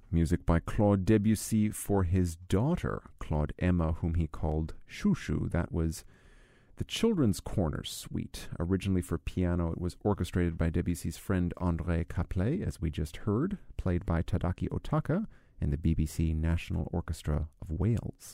Music by Claude Debussy for his daughter, Claude Emma, whom he called Chouchou. That was the Children's Corner Suite. Originally for piano, it was orchestrated by Debussy's friend André Caplet, as we just heard, played by Tadaki Otaka and the BBC National Orchestra of Wales.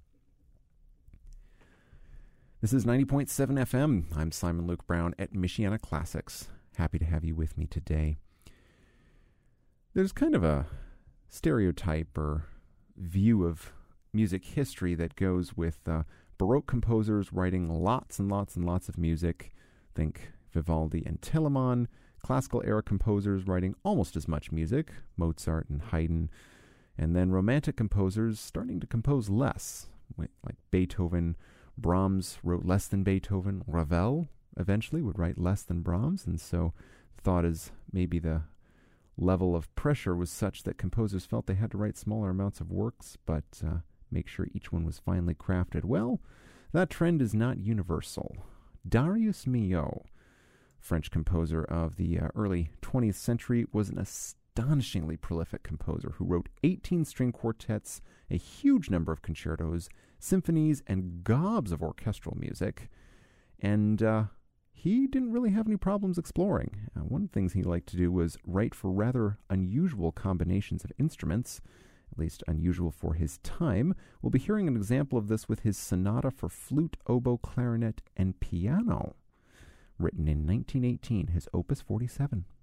This is 90.7 FM. I'm Simon Luke Brown at Michiana Classics. Happy to have you with me today. There's kind of a stereotype or view of music history that goes with Baroque composers writing lots and lots and lots of music. Think Vivaldi and Telemann. Classical era composers writing almost as much music, Mozart and Haydn. And then Romantic composers starting to compose less, like Beethoven. Brahms wrote less than Beethoven. Ravel eventually would write less than Brahms, and so thought as maybe the level of pressure was such that composers felt they had to write smaller amounts of works, but make sure each one was finely crafted. Well, that trend is not universal. Darius Milhaud, French composer of the early 20th century, was an astonishingly prolific composer who wrote 18 string quartets, a huge number of concertos, symphonies, and gobs of orchestral music. And he didn't really have any problems exploring. One of the things he liked to do was write for rather unusual combinations of instruments, at least unusual for his time. We'll be hearing an example of this with his sonata for flute, oboe, clarinet, and piano, written in 1918, his Opus 47.